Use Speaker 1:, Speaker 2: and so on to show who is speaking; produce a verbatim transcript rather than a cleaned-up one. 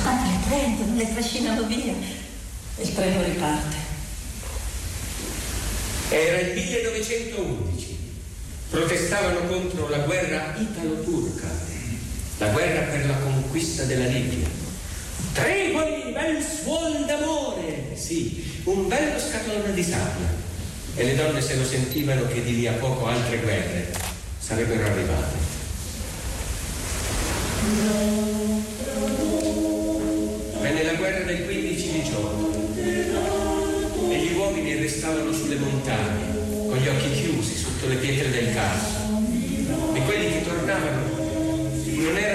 Speaker 1: Quando le prendono, le trascinano via e il treno riparte.
Speaker 2: Era il millenovecentoundici. Protestavano contro la guerra italo-turca, la guerra per la conquista della Libia. Tripoli, bel suon d'amore! Sì, un bello scatolone di sabbia. E le donne se lo sentivano che di lì a poco altre guerre sarebbero arrivate. Venne la guerra del quindici diciotto e gli uomini restavano sulle montagne con gli occhi chiusi sotto le pietre del Carso, e quelli che tornavano non erano